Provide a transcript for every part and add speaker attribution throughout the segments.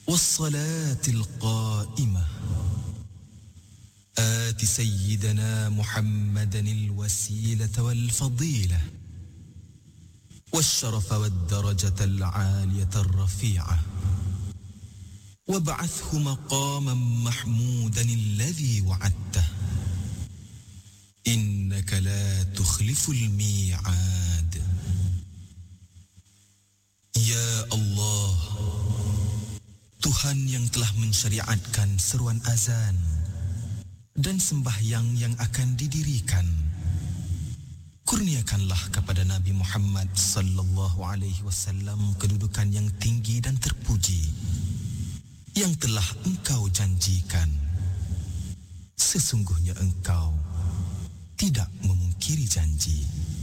Speaker 1: والصلاة القائمة آت سيدنا محمدا الوسيلة والفضيلة والشرف والدرجة العالية الرفيعة وابعثه مقاما محمودا الذي وعدته إنك لا تخلف الميعاد. Ya Allah, Tuhan yang telah mensyariatkan seruan azan dan sembahyang yang akan didirikan, kurniakanlah kepada Nabi Muhammad sallallahu alaihi wasallam kedudukan yang tinggi dan terpuji yang telah Engkau janjikan. Sesungguhnya Engkau tidak memungkiri janji.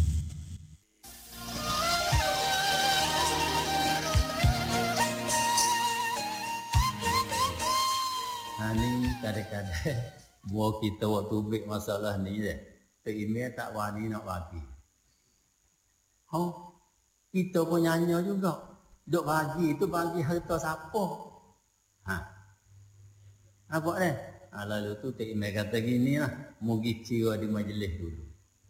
Speaker 2: Ni kadang-kadang buat kita waktu big masalah ni je. Email tak wani nak bagi. Kita pun nyanyi juga. Duk bagi tu bagi harta siapa? Apa dia? Lalu tu email kata gini lah. Mugi kira di majlis dulu.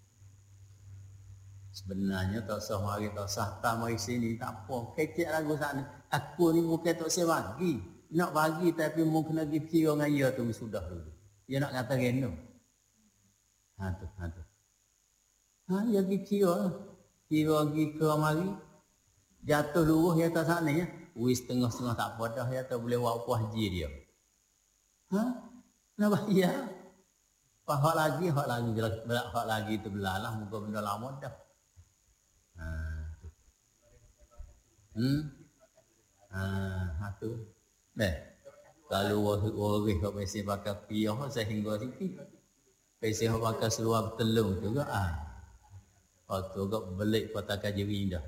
Speaker 2: Sebenarnya tak sah mari tak sah tak mari sini tak apa. Kecek lagu sana. Aku ni bukan tak saya bagi. Nak bagi tapi mu kena pergi kira dengan ia tu sudah dulu. Dia nak kata reno. Tu. Dia pergi kira lah. Kira pergi ke mari. Jatuh luruh dia tak sana ya. Wis setengah-setengah tak apa dah. Dia tak boleh buat puas haji dia. Nak bayar. Hak lagi tu belalah. Muka benda lama dah. Tu. Kalau orang kau mesti pakai piyah sehingga sikit. Mesti kau pakai seluar telung juga. Waktu kau belik kota kajiri dah.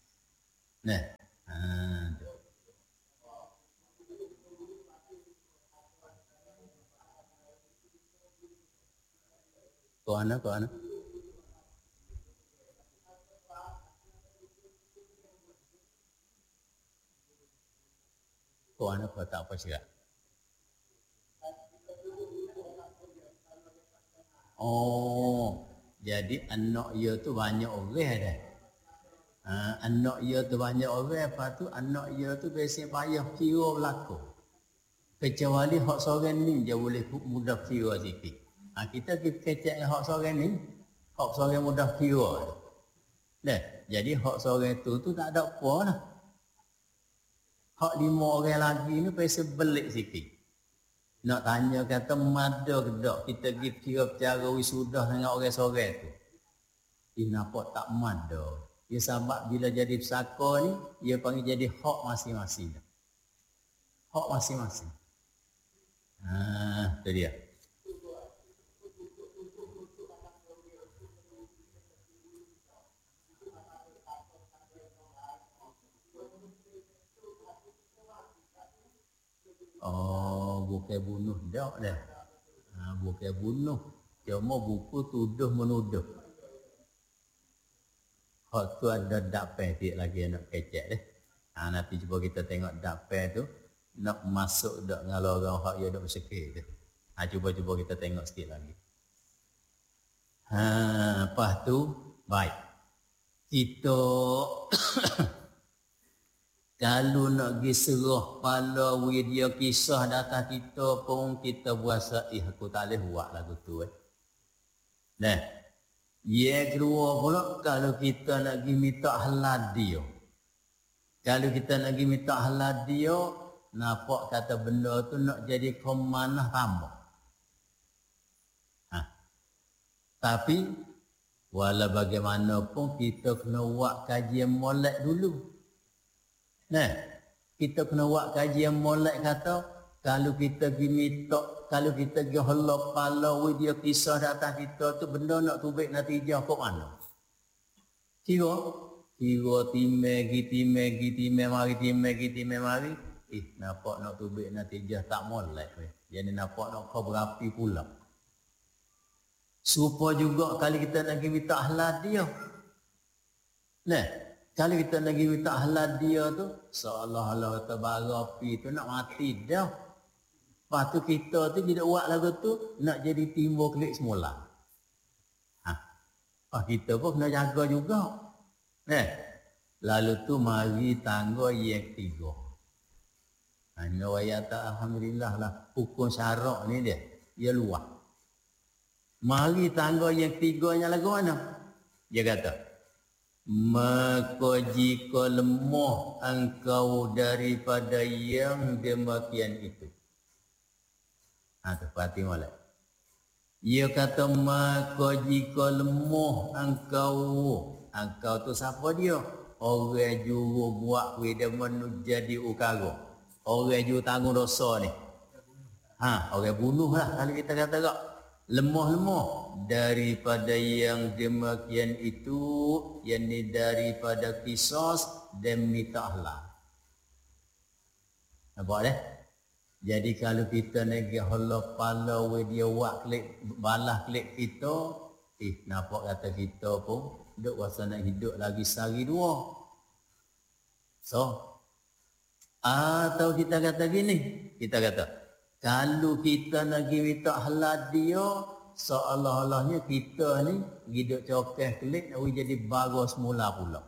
Speaker 2: Kau ana. Kau anak kau tak apa cakap? Jadi anak ia tu banyak orang dah. Anak ia tu banyak orang, lepas tu anak ia tu biasa payah kira berlaku. Kecuali hak seorang ni dia boleh mudah kira sikit. Kita kecek hak seorang ni, hak seorang mudah kira. Jadi hak seorang tu tak ada apa lah. Hak 5 orang lagi ni pasti belik sikit. Nak tanya kata mada ke tak kita pergi kira cara wisudah dengan orang seorang tu. Dia nampak tak mada. Dia sebab bila jadi pesaka ni, dia panggil jadi hak masing-masing. Hak masing-masing. Itu dia. Bukan bunuh dak dah. Bukan bunuh. Cuma buku tuduh menuduh. Hak tu ada dapai dia lagi nak kecek deh. Nanti cuba kita tengok dapai tu nak masuk dak ngalo orang hak dia dak bersekir tu. Cuba kita tengok sikit lagi. Lepas tu baik. Kita kalau nak pergi serah pala dia kisah data kita pun kita berasa aku tak boleh buat lagu tu. Ia kedua pula kalau kita nak pergi minta halal dia. Kalau kita nak pergi minta halal dia, nampak kata benda tu nak jadi kemanah tambah. Tapi walau bagaimanapun kita kena buat kajian molek dulu. Kita kena buat kajian molek kata kalau kita pergi minta, kalau kita pergi halak pala dia kisah atas kita tu benda nak tubik natijah kok mana? Kira time mari. Nampak nak tubik natijah tak molek. Jadi nampak nak kau berapi pula. Supaya juga kalau kita nak pergi minta halal dia. Kalau kita lagi minta halal dia tu, seolah-olah kata bara api tu nak mati dah. Lepas tu kita tu tidak buat lagu tu, nak jadi timbul klik semula. Kita pun kena jaga juga. Lalu tu mari tangga yang ketiga. Hanya ayat alhamdulillah lah. Hukum syarak ni dia luas. Mari tangga yang ketiganya lagu mana? Dia kata, maka jika lemah engkau daripada yang demikian itu. Perhati molek. Dia kata, maka jika lemah engkau tu siapa dia? Orang juru buat widamanu jadi ukara. Orang juru tanggung dosa ni. Orang bunuh lah kalau kita kata tak. Lemah-lemah daripada yang demikian itu, yang ni daripada kisos dan mitahlah. Nampak dah? Jadi kalau kita negeri Allah pala dia buat klik balas klik kita, nampak kata kita pun duk rasa nak hidup lagi sehari dua. So, atau kita kata gini, kita kata kalau kita lagi minta halal dia, seolah-olahnya kita ni hidup cokeh klik nak jadi bagus semula pula.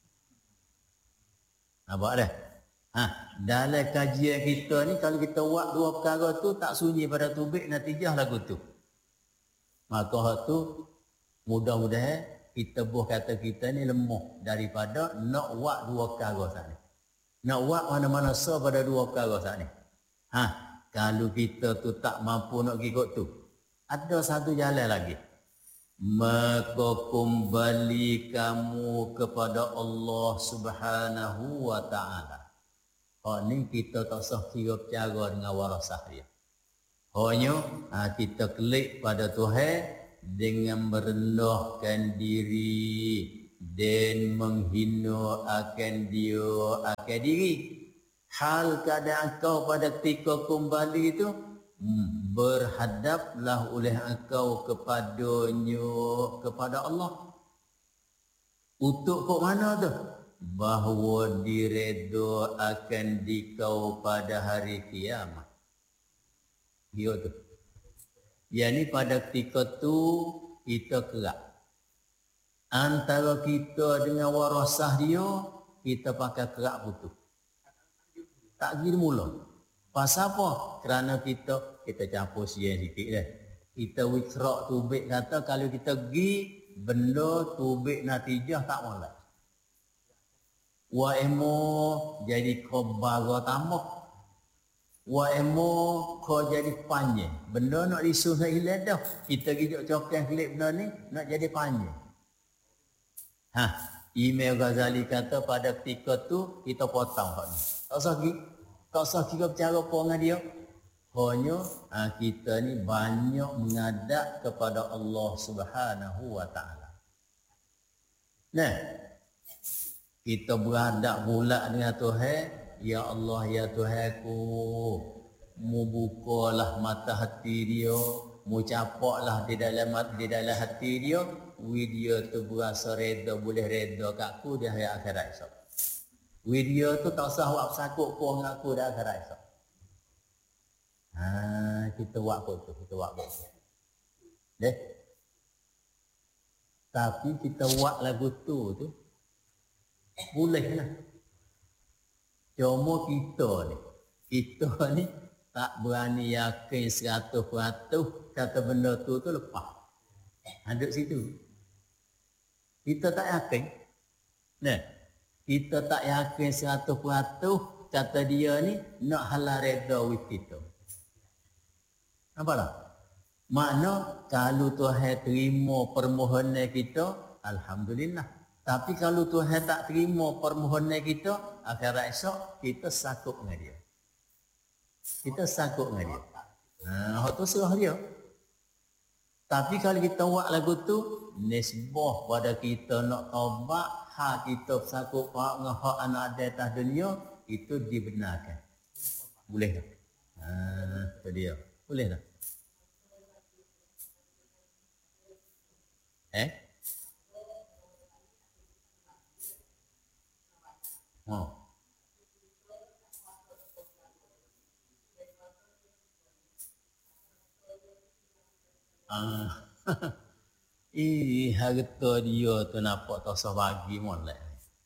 Speaker 2: Nampak dah? Dalam kajian kita ni, kalau kita buat dua perkara tu tak sunyi pada tubik natijah lagu tu. Maka tu mudah-mudahan kita buah kata kita ni lemah daripada nak buat dua perkara saat ni. Nak buat mana-mana pada dua perkara saat ni. Kalau kita tu tak mampu nak ikut tu, ada satu jalan lagi. Maka kembali kamu kepada Allah Subhanahu wa ta'ala. Ni kita tak sah kira bercara dengan warasah dia. Hanya kita klik pada Tuhan dengan merendahkan diri dan menghina akan dia akan diri. Hal keadaan kau pada ketika kembali itu, berhadaplah oleh engkau kepada Allah. Untuk kok mana tu? Bahawa diredo akan dikau pada hari kiamat. Dia tu. Yang ni pada ketika tu kita kerak. Antara kita dengan warasah dia, kita pakai kerak putus. Tak pergi mula. Pasal apa? Kerana kita campur siang sikit dah. Kita wikrak tubik kata kalau kita pergi benda tubik natijah tak molek. Wa emo jadi kobara tambah. Wa emo kau jadi panjang. Benda nak disuruh nak hilang dah. Kita gijuk cokang kelip benda ni nak jadi panjang. Imam Ghazali kata pada ketika tu kita potong hak ni. Tak usah kira bercara apa dengan dia. Hanya kita ni banyak menghadap kepada Allah Subhanahu wa ta'ala. Kita berhadap bulat dengan Tuhan. Ya Allah, ya Tuhanku, mu bukalah mata hati dia, mu capaklah di dalam hati dia, dia tu berasa reda, boleh reda kat aku di hari akhirat esok. Dia tu tak usah buat sakut pun dengan aku di akhirat esok. Kita buat apa tu? Tapi kita buat lagu tu boleh lah. Cuma kita ni tak berani yakin 100% kata benda tu lepas. Ada situ. Kita tak yakin. Kita tak yakin 100% kata dia ni nak halal reda with kita. Nampak tak? Makna kalau Tuhan terima permohonan kita, alhamdulillah. Tapi kalau Tuhan tak terima permohonan kita, akhirat esok kita sakut dengan dia. Hak tu serah dia. Tapi kalau kita buat lagu tu, nisbah pada kita nak taubat, hak kita sakut pak dengan hak anak ada atas dunia, itu dibenarkan. Boleh tak? Itu dia. Boleh tak? Oh. Harta dia tu nampak tak usah bagi molek.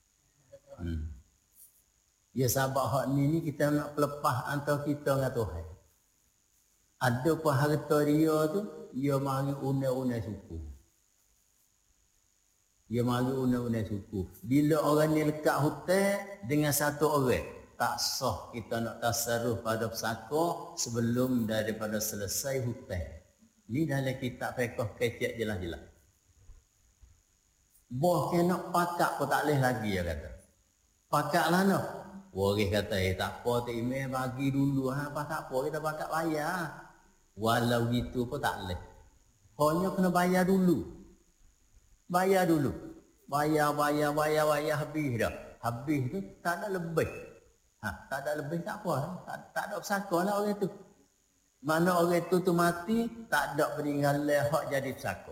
Speaker 2: Ya sebab hak ni kita nak pelepah antara kita dengan Tuhan. Ada pun harta dia tu, dia mari unai-unai suku. Dia mari unai-unai suku. Bila orang ni lekat hutan dengan satu orang, tak sah kita nak tasarruf pada pesaka sebelum daripada selesai hutan. Ni dalam kitab fiqh kecek jelas-jelas. Boh kena pakak pun tak boleh lagi dia kata. Pakaklah noh. Waris kata tak apa tak email bagi dulu apa tak apa kita pakak bayar. Walau gitu pun tak boleh. Hanya kena bayar dulu. Bayar dulu. Bayar habis dah. Habis tu tak ada lebih. Tak ada lebih tak apa. Tak ada pesaka lah orang tu. Mana orang tu mati, tak ada peninggalan hak jadi pesaka.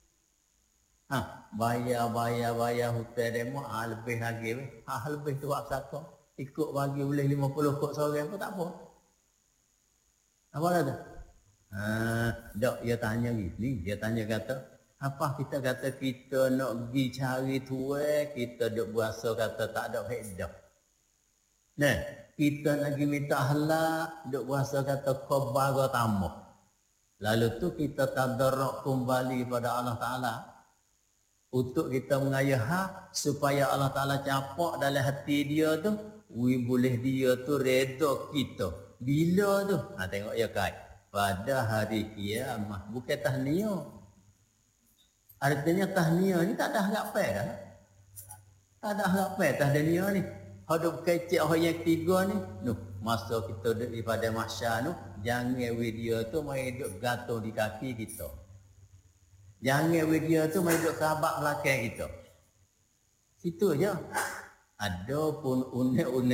Speaker 2: Bayar hutan demo, lebih lagi. Lebih tu hak pesaka. Ikut bagi boleh 50 kok seorang pun tak apa. Apa kata? Dok, dia tanya gini, dia tanya kata, apa kita kata kita nak pergi cari tuai, kita duk berasa kata tak ada faedah. Nah, kita nak pergi minta halal, duk berasa kata khabar tambah. Lalu tu kita tadarruk kembali pada Allah Ta'ala untuk kita mengayah supaya Allah Ta'ala capak dalam hati dia tu, boleh dia tu reda kita. Bila tu? Tengok ya kait. Pada hari kiamat. Bukan tahniah. Artinya tahniah ni tak ada harapan kan? Tak ada harapan tahniah ni. Hidup kecil orang yang tiga ni. Masa kita duduk pada mahsyar tu, jangan dia tu main duduk gantung di kaki kita. Jangan dia tu main duduk kerabat belakang kita. Situ je. Ada pun unik-unik